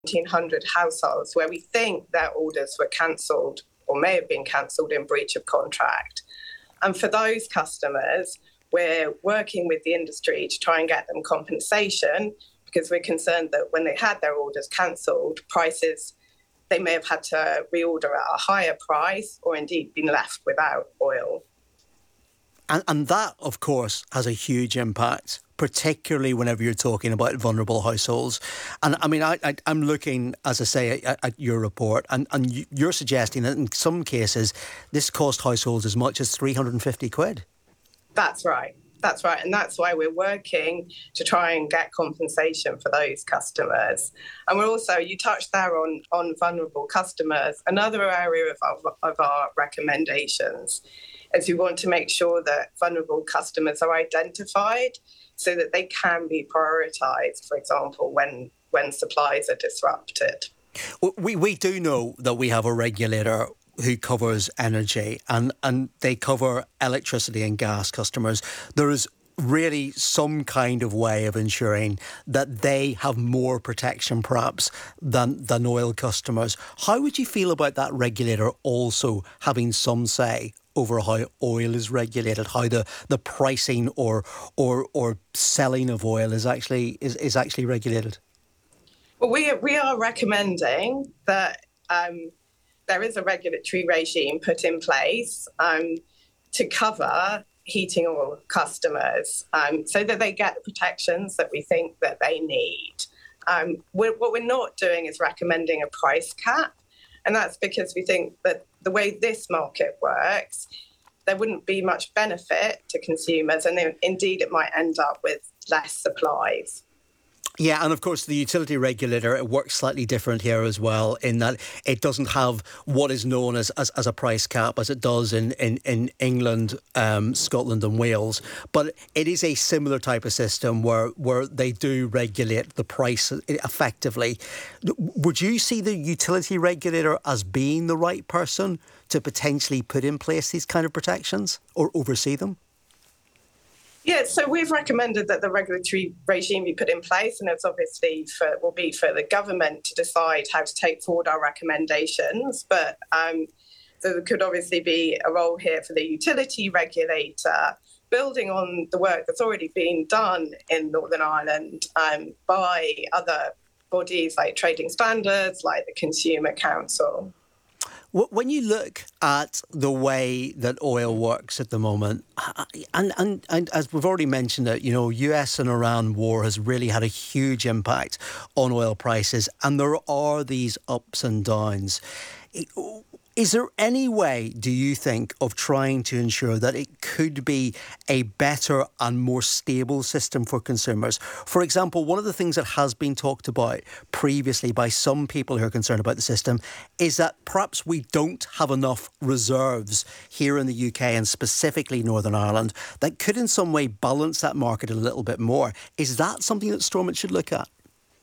1,700 households where we think their orders were cancelled or may have been cancelled in breach of contract. And for those customers, we're working with the industry to try and get them compensation, because we're concerned that when they had their orders cancelled, prices, they may have had to reorder at a higher price or indeed been left without oil. And that, of course, has a huge impact, particularly whenever you're talking about vulnerable households. And I mean, I'm looking, as I say, at your report, and you're suggesting that in some cases this cost households as much as 350 quid. That's right. That's right. And that's why we're working to try and get compensation for those customers. And we're also, you touched there on vulnerable customers. Another area of our recommendations is we want to make sure that vulnerable customers are identified so that they can be prioritised, for example, when supplies are disrupted. We do know that we have a regulator who covers energy and they cover electricity and gas customers. There is really some kind of way of ensuring that they have more protection perhaps than oil customers. How would you feel about that regulator also having some say over how oil is regulated, how the pricing or selling of oil is actually regulated? Well, we are recommending that there is a regulatory regime put in place to cover heating oil customers so that they get the protections that we think that they need. What we're not doing is recommending a price cap, and that's because we think that the way this market works, there wouldn't be much benefit to consumers, and indeed it might end up with less supplies. Yeah, and of course the utility regulator, it works slightly different here as well, in that it doesn't have what is known as a price cap as it does in England, Scotland and Wales. But it is a similar type of system where they do regulate the price effectively. Would you see the utility regulator as being the right person to potentially put in place these kind of protections or oversee them? Yeah, so we've recommended that the regulatory regime be put in place, and it's obviously will be for the government to decide how to take forward our recommendations. But so there could obviously be a role here for the utility regulator, building on the work that's already been done in Northern Ireland by other bodies like Trading Standards, like the Consumer Council. When you look at the way that oil works at the moment, and as we've already mentioned it, you know, US and Iran war has really had a huge impact on oil prices, and there are these ups and downs. Is there any way, do you think, of trying to ensure that it could be a better and more stable system for consumers? For example, one of the things that has been talked about previously by some people who are concerned about the system is that perhaps we don't have enough reserves here in the UK and specifically Northern Ireland that could in some way balance that market a little bit more. Is that something that Stormont should look at?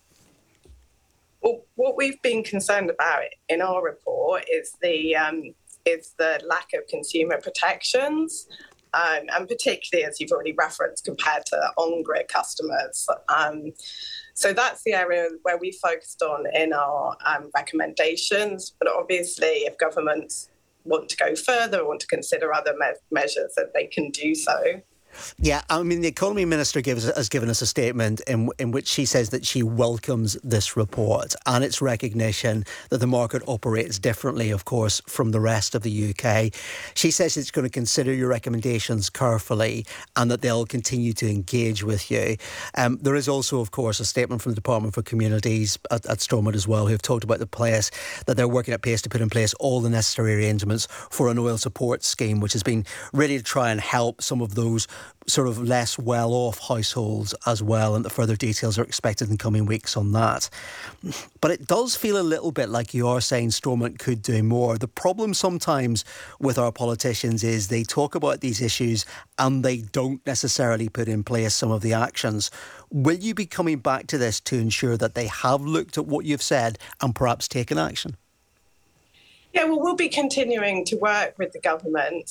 Well, what we've been concerned about in our report is the lack of consumer protections, and particularly, as you've already referenced, compared to on-grid customers. So that's the area where we focused on in our recommendations. But obviously, if governments want to go further or want to consider other measures, that they can do so. Yeah, I mean, the Economy Minister has given us a statement in which she says that she welcomes this report and its recognition that the market operates differently, of course, from the rest of the UK. She says it's going to consider your recommendations carefully and that they'll continue to engage with you. There is also, of course, a statement from the Department for Communities at Stormont as well, who have talked about the place that they're working at pace to put in place all the necessary arrangements for an oil support scheme, which has been ready to try and help some of those sort of less well-off households as well, and the further details are expected in coming weeks on that. But it does feel a little bit like you are saying Stormont could do more. The problem sometimes with our politicians is they talk about these issues and they don't necessarily put in place some of the actions. Will you be coming back to this to ensure that they have looked at what you've said and perhaps taken action? Yeah, well, we'll be continuing to work with the government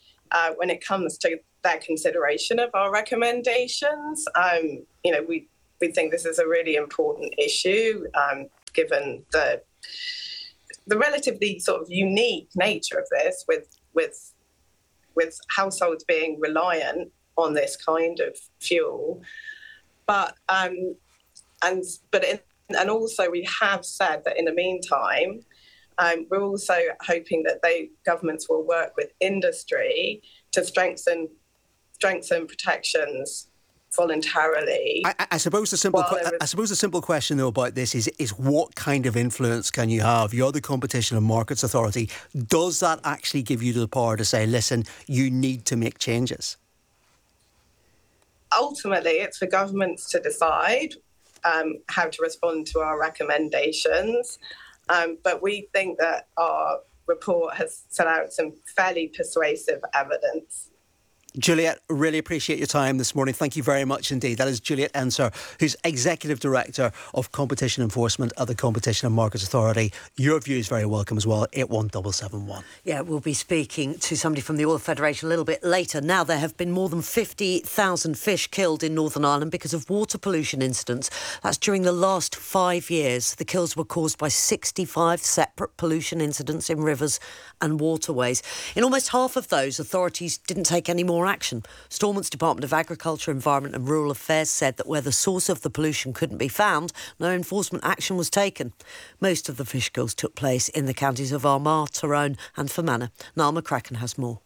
when it comes to their consideration of our recommendations. we think this is a really important issue, given the relatively sort of unique nature of this, with households being reliant on this kind of fuel. But also we have said that in the meantime, we're also hoping that governments will work with industry to strengthen protections voluntarily. I suppose the simple question though about this is what kind of influence can you have? You're the Competition and Markets Authority. Does that actually give you the power to say, listen, you need to make changes? Ultimately, it's for governments to decide how to respond to our recommendations. But we think that our report has set out some fairly persuasive evidence. Juliet, really appreciate your time this morning. Thank you very much indeed. That is Juliet Ensor, who's Executive Director of Competition Enforcement at the Competition and Markets Authority. Your view is very welcome as well, 81771. Yeah, we'll be speaking to somebody from the Oil Federation a little bit later. Now, there have been more than 50,000 fish killed in Northern Ireland because of water pollution incidents. That's during the last 5 years. The kills were caused by 65 separate pollution incidents in rivers and waterways. In almost half of those, authorities didn't take any more action. Stormont's Department of Agriculture, Environment and Rural Affairs said that where the source of the pollution couldn't be found, no enforcement action was taken. Most of the fish kills took place in the counties of Armagh, Tyrone and Fermanagh. Niall McCracken has more.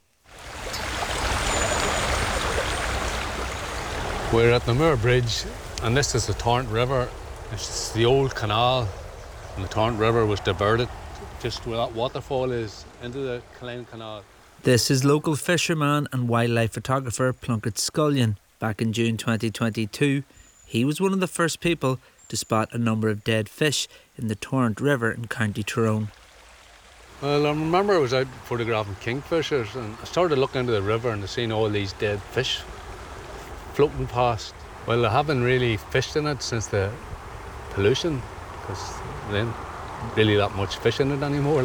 We're at the Moor Bridge and this is the Torrent River. It's the old canal and the Torrent River was diverted just where that waterfall is into the Killeen Canal. This is local fisherman and wildlife photographer Plunkett Scullion. Back in June 2022, he was one of the first people to spot a number of dead fish in the Torrent River in County Tyrone. Well, I remember I was out photographing kingfishers and I started looking into the river and I seen all these dead fish floating past. Well, I haven't really fished in it since the pollution because then really that much fish in it anymore.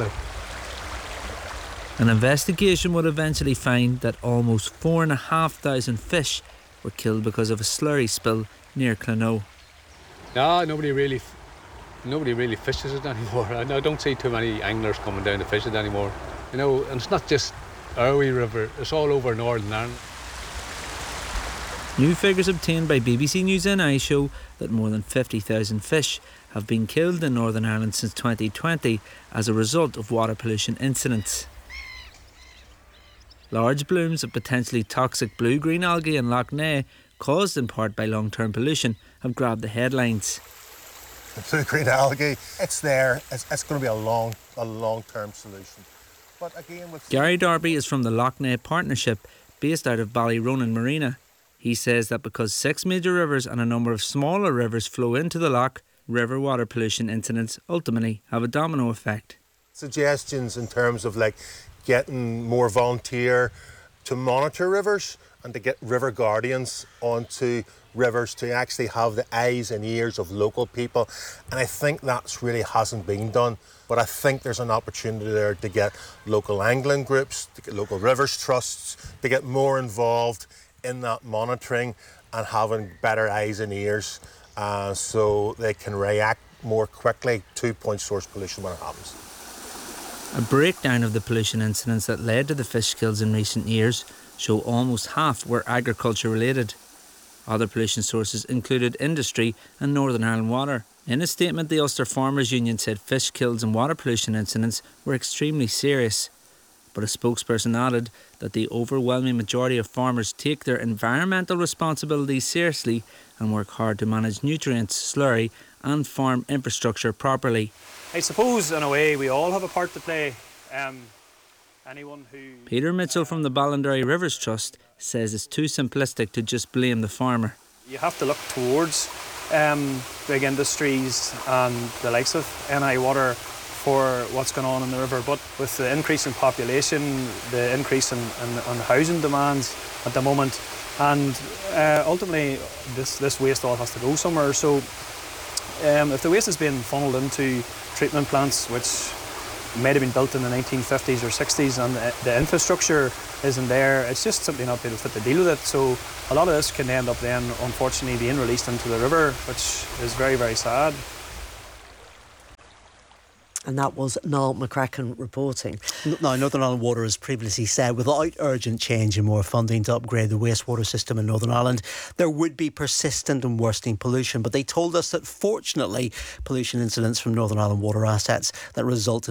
An investigation would eventually find that almost 4,500 fish were killed because of a slurry spill near Clonoe. No, nobody really fishes it anymore. I don't see too many anglers coming down to fish it anymore. You know, and it's not just our wee river, it's all over Northern Ireland. New figures obtained by BBC News NI show that more than 50,000 fish have been killed in Northern Ireland since 2020 as a result of water pollution incidents. Large blooms of potentially toxic blue-green algae in Lough Neagh, caused in part by long-term pollution, have grabbed the headlines. The blue-green algae, it's there. It's going to be a long-term solution. But again, Gary Darby is from the Lough Neagh Partnership, based out of Ballyronan Marina. He says that because 6 major rivers and a number of smaller rivers flow into the loch, river water pollution incidents ultimately have a domino effect. Suggestions in terms of getting more volunteer to monitor rivers and to get river guardians onto rivers to actually have the eyes and ears of local people. And I think that's really hasn't been done. But I think there's an opportunity there to get local angling groups, to get local rivers trusts, to get more involved in that monitoring and having better eyes and ears so they can react more quickly to point source pollution when it happens. A breakdown of the pollution incidents that led to the fish kills in recent years show almost half were agriculture related. Other pollution sources included industry and Northern Ireland Water. In a statement, the Ulster Farmers Union said fish kills and water pollution incidents were extremely serious. But a spokesperson added that the overwhelming majority of farmers take their environmental responsibilities seriously and work hard to manage nutrients, slurry and farm infrastructure properly. I suppose in a way we all have a part to play. Peter Mitchell from the Ballinderry Rivers Trust says it's too simplistic to just blame the farmer. You have to look towards big industries and the likes of NI Water for what's going on in the river, but with the increase in population, the increase in housing demands at the moment, and ultimately this waste all has to go somewhere. So if the waste is being funneled into treatment plants, which might have been built in the 1950s or 60s, and the infrastructure isn't there. It's just simply not being fit to deal with it. So a lot of this can end up then, unfortunately, being released into the river, which is very, very sad. And that was Niall McCracken reporting. Now, Northern Ireland Water has previously said without urgent change and more funding to upgrade the wastewater system in Northern Ireland, there would be persistent and worsening pollution. But they told us that fortunately, pollution incidents from Northern Ireland water assets that result in